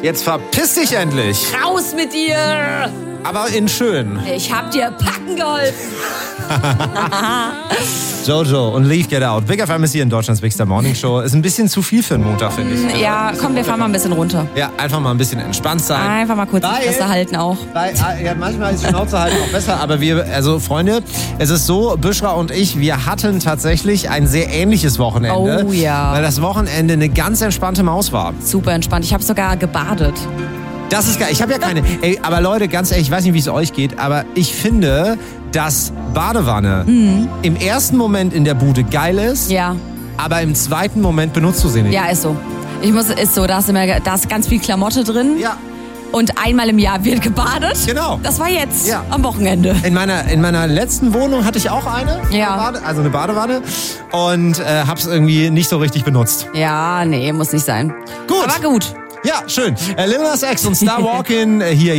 Jetzt verpiss dich endlich. Raus mit dir! Aber in schön. Ich hab dir packen geholfen. Jojo und Leave Get Out. Big FM ist hier in Deutschlands Big Star Morning Show. Ist ein bisschen zu viel für einen Montag, finde ich. Ja, komm, wir fahren mal ein bisschen runter. Ja, einfach mal ein bisschen entspannt sein. Einfach mal kurz die Fresse halten auch. Ja, manchmal ist Schnauze halten auch besser, aber Freunde, es ist so, Büschra und ich, wir hatten tatsächlich ein sehr ähnliches Wochenende. Oh ja. Weil das Wochenende eine ganz entspannte Maus war. Super entspannt. Ich habe sogar gebadet. Das ist geil. Ich habe ja keine. Ey, aber Leute, ganz ehrlich, ich weiß nicht, wie es euch geht, aber ich finde, dass Badewanne im ersten Moment in der Bude geil ist, Ja. aber im zweiten Moment benutzt du sie nicht. Ja, ist so. Ist so. Da ist ganz viel Klamotte drin. Ja. Und einmal im Jahr wird gebadet. Genau. Das war jetzt Ja. am Wochenende. In meiner letzten Wohnung hatte ich auch eine, Ja. eine Badewanne und hab's irgendwie nicht so richtig benutzt. Ja, nee, muss nicht sein. Gut. Aber gut. Ja, schön. Lil Nas X und Star Walkin' hier